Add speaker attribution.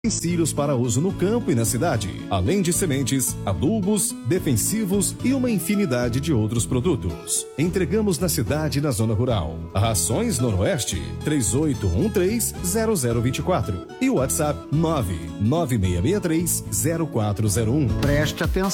Speaker 1: utensílios para uso no campo e na cidade, além de sementes, adubos, defensivos e uma infinidade de outros produtos. Entregamos na cidade e na zona rural. Rações Noroeste 3813-0024 e o WhatsApp 99663-0401.
Speaker 2: Preste atenção.